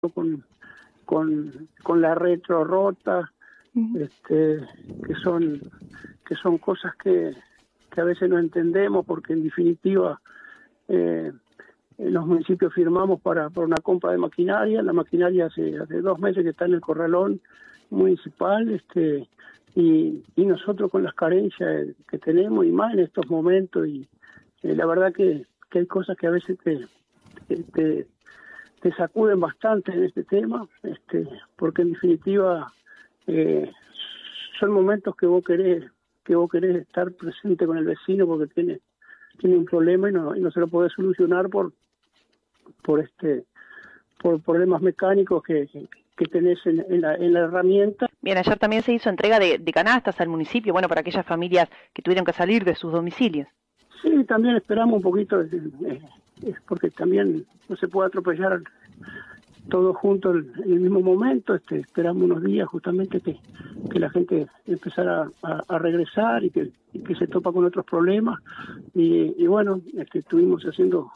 con la retro rota, que son cosas que a veces no entendemos, porque en definitiva en los municipios firmamos para una compra de maquinaria. La maquinaria hace 2 meses que está en el corralón municipal, y nosotros con las carencias que tenemos, y más en estos momentos, y la verdad que hay cosas que a veces te sacuden bastante en este tema, porque en definitiva son momentos que vos querés estar presente con el vecino porque tiene un problema y no se lo podés solucionar por problemas mecánicos que tenés en la herramienta. Bien, ayer también se hizo entrega de canastas al municipio, bueno, para aquellas familias que tuvieron que salir de sus domicilios. Sí, también esperamos un poquito, porque también no se puede atropellar todo junto en el mismo momento. Esperamos unos días justamente que la gente empezara a regresar y que se topa con otros problemas. Y bueno, estuvimos haciendo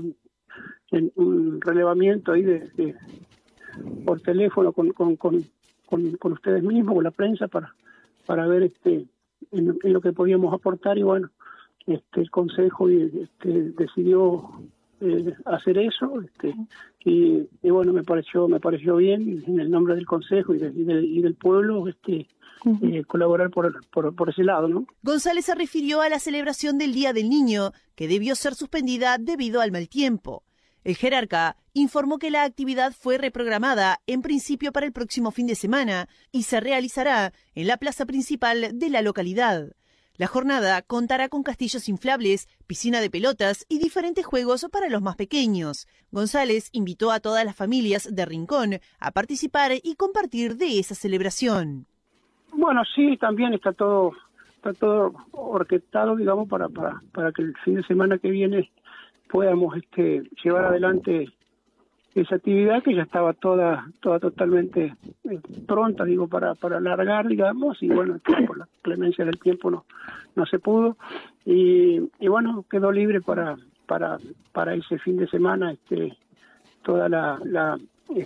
un relevamiento ahí por teléfono con ustedes mismos, con la prensa, para ver en lo que podíamos aportar. Y bueno, el Consejo decidió hacer eso, y bueno, me pareció bien, en el nombre del Consejo y del pueblo, colaborar por ese lado, ¿no? González se refirió a la celebración del Día del Niño, que debió ser suspendida debido al mal tiempo. El jerarca informó que la actividad fue reprogramada en principio para el próximo fin de semana y se realizará en la plaza principal de la localidad. La jornada contará con castillos inflables, piscina de pelotas y diferentes juegos para los más pequeños. González invitó a todas las familias de Rincón a participar y compartir de esa celebración. Bueno, sí, también está todo orquestado, digamos, para que el fin de semana que viene podamos llevar adelante esa actividad, que ya estaba toda totalmente pronta, digo, para alargar, digamos, y bueno, por la clemencia del tiempo no se pudo, y bueno, quedó libre para ese fin de semana toda la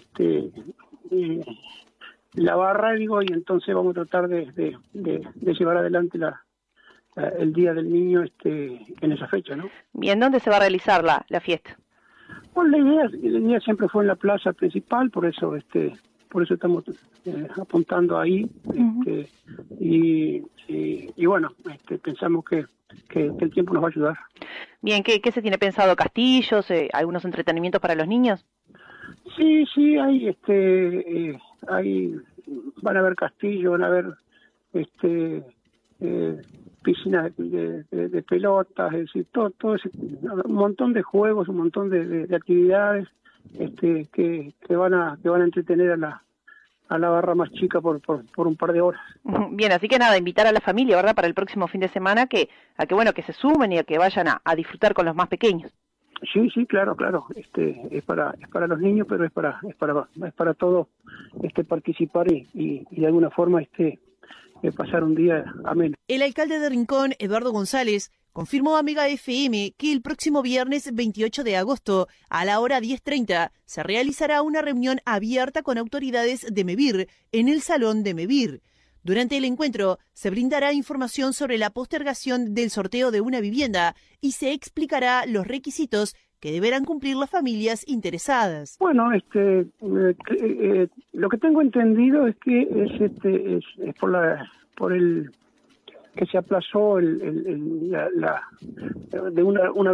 barra, digo, y entonces vamos a tratar de llevar adelante el Día del Niño en esa fecha, ¿no? Bien, ¿dónde se va a realizar la fiesta? Bueno, la idea siempre fue en la plaza principal, por eso estamos apuntando ahí, y bueno, pensamos que el tiempo nos va a ayudar. Bien, ¿qué se tiene pensado? ¿Castillos? ¿Algunos entretenimientos para los niños? Sí, hay van a haber castillos, van a haber piscinas de pelotas, es decir, todo ese, un montón de juegos, un montón de actividades que van a entretener a la barra más chica por un par de horas. Bien, así que nada, invitar a la familia, ¿verdad?, para el próximo fin de semana que se sumen y a que vayan a disfrutar con los más pequeños. Sí, claro, es para los niños, pero es para todos participar y de alguna forma pasar un día ameno. El alcalde de Rincón, Eduardo González, confirmó a Mega FM que el próximo viernes 28 de agosto, a la hora 10:30, se realizará una reunión abierta con autoridades de MEVIR en el Salón de MEVIR. Durante el encuentro se brindará información sobre la postergación del sorteo de una vivienda y se explicará los requisitos que deberán cumplir las familias interesadas. Bueno, lo que tengo entendido es que es por el que se aplazó de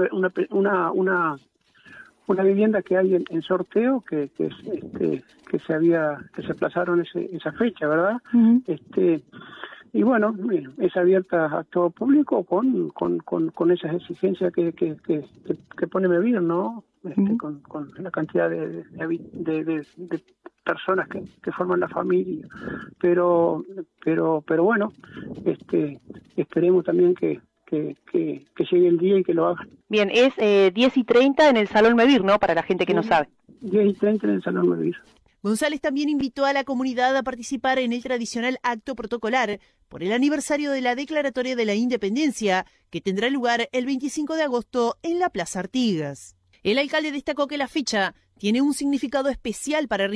una vivienda que hay en sorteo que se aplazaron esa fecha, ¿verdad? Uh-huh. Y bueno, es abierta a todo público con esas exigencias que pone MEVIR, ¿no? Uh-huh. Con la cantidad de personas que forman la familia, pero bueno, esperemos también que llegue el día y que lo hagan. Bien, es 10:30 en el Salón MEVIR, ¿no?, para la gente que no sabe. 10:30 en el Salón MEVIR. González también invitó a la comunidad a participar en el tradicional acto protocolar por el aniversario de la Declaratoria de la Independencia, que tendrá lugar el 25 de agosto en la Plaza Artigas. El alcalde destacó que la fecha tiene un significado especial para